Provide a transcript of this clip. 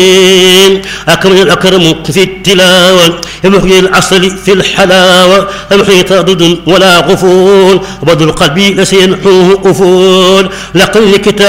أكرم الأكرم في التلاوة يمحي العسل في الحلاوة يمحي تردد ولا غفول وبدر القلب لسينحوه أفول لقل كتاب